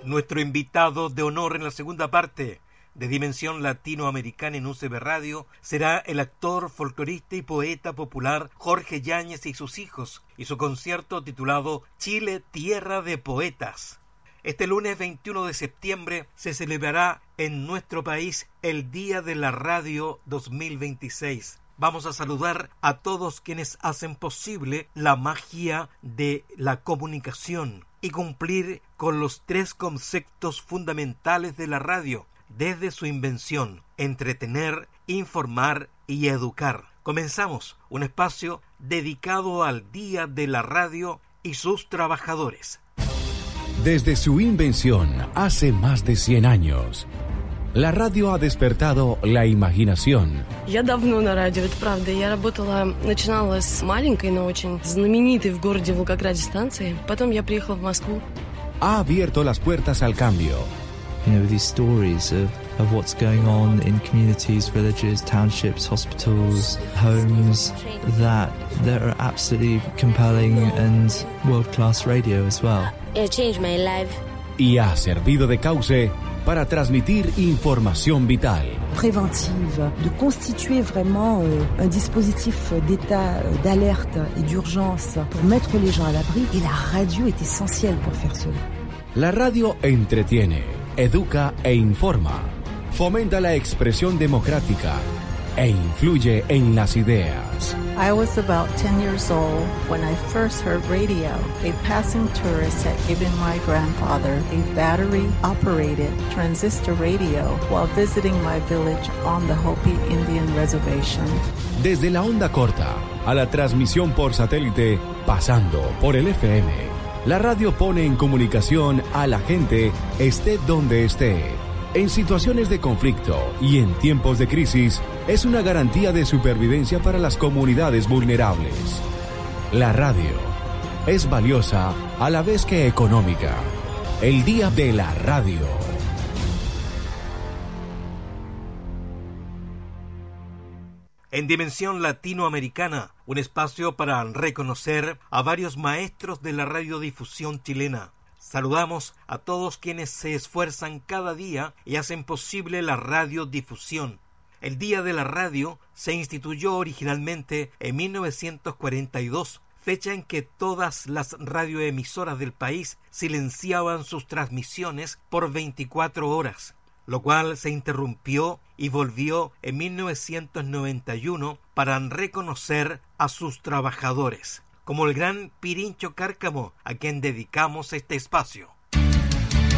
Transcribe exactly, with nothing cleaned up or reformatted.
Nuestro invitado de honor en la segunda parte de Dimensión Latinoamericana en U C B Radio será el actor, folclorista y poeta popular Jorge Yáñez y sus hijos, y su concierto titulado Chile, Tierra de Poetas. Este lunes veintiuno de septiembre se celebrará en nuestro país el Día de la Radio dos mil veintiséis. Vamos a saludar a todos quienes hacen posible la magia de la comunicación y cumplir con los tres conceptos fundamentales de la radio desde su invención: entretener, informar y educar. Comenzamos un espacio dedicado al Día de la Radio y sus trabajadores. Desde su invención hace más de cien años, la radio ha despertado la imaginación. Я давно на радио, это правда. Я работала, начинала с маленькой, но очень знаменитой в городе Волгограде станции. Потом я приехала в Москву. Ha abierto las puertas al cambio. You know, these stories of, of what's going on in communities, villages, townships, hospitals, homes, that that are absolutely compelling and world-class radio as well. It changed my life. Y ha servido de cauce para transmitir información vital. Préventive, de constituer vraiment euh, un dispositif d'état euh, d'alerte et d'urgence pour mettre les gens à l'abri. Et la radio est essentielle pour faire cela. La radio entretiene, educa e informa, fomenta la expresión democrática e influye en las ideas. I was about ten years old when I first heard radio. A passing tourist had given my grandfather a battery-operated transistor radio while visiting my village on the Hopi Indian Reservation. Desde la onda corta a la transmisión por satélite, pasando por el F M, la radio pone en comunicación a la gente, esté donde esté. En situaciones de conflicto y en tiempos de crisis, es una garantía de supervivencia para las comunidades vulnerables. La radio es valiosa a la vez que económica. El Día de la Radio. En Dimensión Latinoamericana, un espacio para reconocer a varios maestros de la radiodifusión chilena. Saludamos a todos quienes se esfuerzan cada día y hacen posible la radiodifusión. El Día de la Radio se instituyó originalmente en mil novecientos cuarenta y dos, fecha en que todas las radioemisoras del país silenciaban sus transmisiones por veinticuatro horas, lo cual se interrumpió y volvió en mil novecientos noventa y uno para reconocer a sus trabajadores, como el gran Pirincho Cárcamo, a quien dedicamos este espacio.